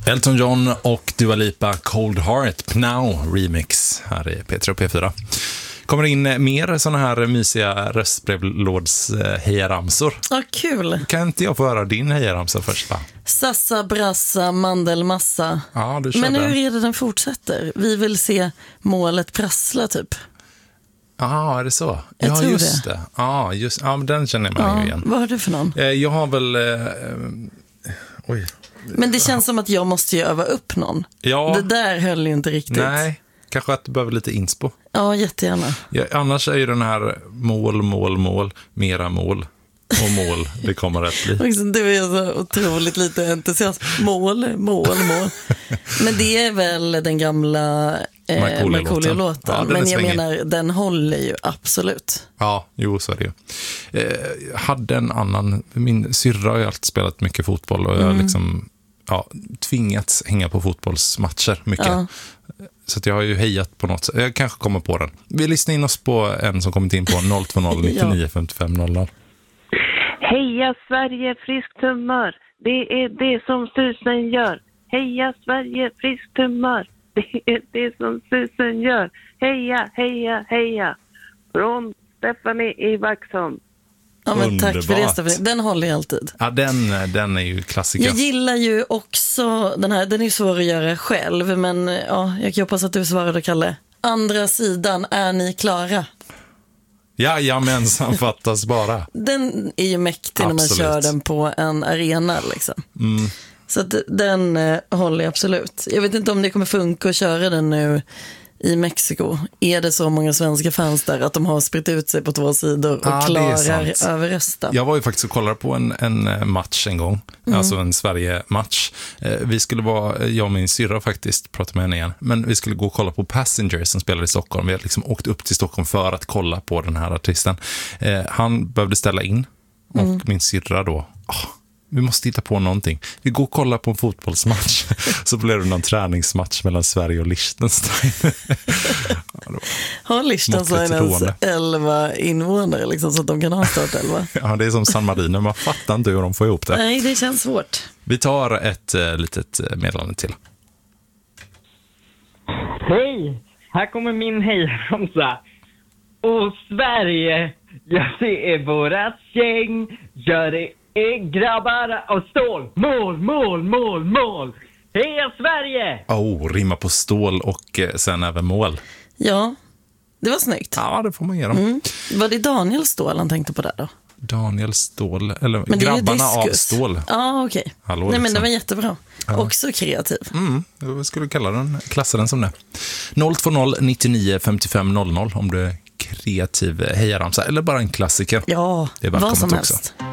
Elton John och Dua Lipa, Cold Heart, Pnow remix här i P3 och P4. Kommer in mer såna här mysiga röstbrevlåds hejaramsor. Ja, kul. Kan inte jag få höra din hejaramsa först, va? Sassa, brassa, mandelmassa. Ja, du kör. Men hur den. är det den fortsätter? Vi vill se målet prassla, typ. Ja, är det så? Jag tror just det. Ja, men den känner jag mig igen. Vad har du för någon? Jag har väl... oj. Men det känns som att jag måste ju öva upp någon. Ja. Det där höll ju inte riktigt. Nej, kanske att du behöver lite inspo. Ja, jättegärna. Ja, annars är ju den här mål, mera mål och mål, det kommer att bli. Du är så otroligt lite entusiasm. Mål. Men det är väl den gamla Markoolio-låten. Ja, men jag menar, den håller ju absolut. Ja, jo, så är det ju. Jag hade en annan, min syrra har ju alltid spelat mycket fotboll och jag har liksom tvingats hänga på fotbollsmatcher mycket. Ja. Så att jag har ju hejat på något sätt. Jag kanske kommer på den. Vi lyssnar in oss på en som kommit in på 020 99 55 00. Heja Sverige, friskt humör. Det är det som susen gör. Heja Sverige, friskt humör. Det är det som susen gör. Heja, heja, heja. Från Stephanie i Vaxholm. Ja, men tack för det, Stephanie. Den håller jag alltid. Ja, den är ju klassiker. Jag gillar ju också den här. Den är ju svår att göra själv. Men ja, jag hoppas att du svarade, Kalle. Andra sidan, är ni klara? Jajamensan, fattas bara. Den är ju mäktig när man kör den på en arena liksom. Så att den håller jag absolut. Jag vet inte om det kommer funka att köra den nu i Mexiko. Är det så många svenska fans där att de har spritt ut sig på 2 sidor och klarar överrösta? Jag var ju faktiskt och kollade på en match en gång. Alltså en Sverige-match. Vi skulle jag och min syrra faktiskt, prata med henne igen. Men vi skulle gå och kolla på Passengers som spelar i Stockholm. Vi hade liksom åkt upp till Stockholm för att kolla på den här artisten. Han behövde ställa in. Och min syrra då... vi måste hitta på någonting. Vi går och kollar på en fotbollsmatch. Så blev det någon träningsmatch mellan Sverige och Liechtenstein. Har Liechtenstein ens 11 invånare liksom, så att de kan ha start 11? Ja, det är som San Marino. Man fattar inte hur de får ihop det. Nej, det känns svårt. Vi tar ett litet meddelande till. Hej! Här kommer min hejramsa. Och Sverige, ja det är vårat gäng. Gör det grabbar och stål. Mål. Heja Sverige! Rimma på stål och sen även mål. Ja, det var snyggt. Ja, det får man ge dem. Var det Daniel Ståhl han tänkte på där då? Daniel Ståhl, eller grabbarna av stål. Ja, okej. Hallå, nej, men liksom. det var jättebra. Ja. Också kreativ. Jag skulle klassa den som det. 020 99 55 00 om du är kreativ hejaramsa eller bara en klassiker. Ja, det är välkommet vad som också. helst.